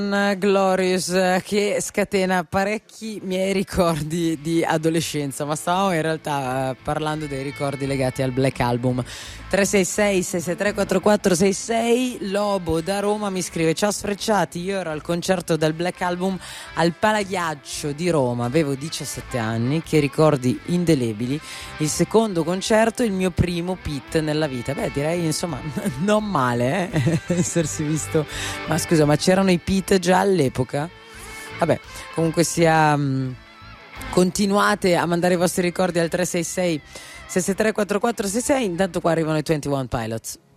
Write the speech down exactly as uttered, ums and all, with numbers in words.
Glorious, che scatena parecchi miei ricordi di adolescenza, ma stavamo in realtà uh, parlando dei ricordi legati al Black Album. Tre sei sei sei sei tre quattro quattro sei sei. Lobo da Roma mi scrive: ciao sfrecciati, io ero al concerto del Black Album al Palaghiaccio di Roma, avevo diciassette anni, che ricordi indelebili, il secondo concerto, il mio primo pit nella vita. Beh, direi insomma non male eh? essersi visto. Ma scusa, ma c'erano i pit già all'epoca? Vabbè, comunque sia, mh, continuate a mandare i vostri ricordi al tre sei sei sei sei tre quattro quattro sei sei. Intanto qua arrivano i ventuno Pilots.